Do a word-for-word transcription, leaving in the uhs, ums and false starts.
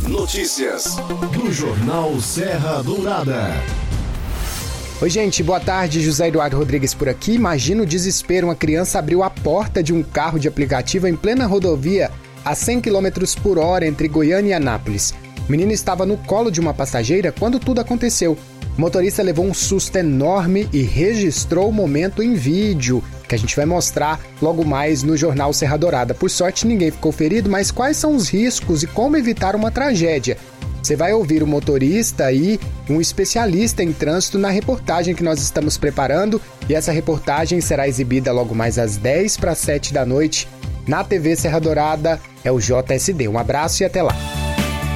Notícias do Jornal Serra Dourada. Oi, gente, boa tarde. José Eduardo Rodrigues por aqui. Imagina o desespero. Uma criança abriu a porta de um carro de aplicativo em plena rodovia a cem quilômetros por hora entre Goiânia e Anápolis. O menino estava no colo de uma passageira quando tudo aconteceu. O motorista levou um susto enorme e registrou o momento em vídeo, que a gente vai mostrar logo mais no Jornal Serra Dourada. Por sorte, ninguém ficou ferido, mas quais são os riscos e como evitar uma tragédia? Você vai ouvir o motorista e um especialista em trânsito na reportagem que nós estamos preparando, e essa reportagem será exibida logo mais às dez para as sete da noite na T V Serra Dourada. É o J S D. Um abraço e até lá.